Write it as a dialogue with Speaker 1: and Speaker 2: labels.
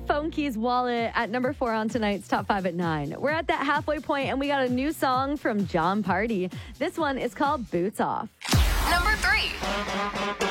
Speaker 1: Phone Keys Wallet at number 4 on tonight's Top 5 at 9. We're at that halfway point, and we got a new song from John Party. This one is called Boots Off.
Speaker 2: Number 3.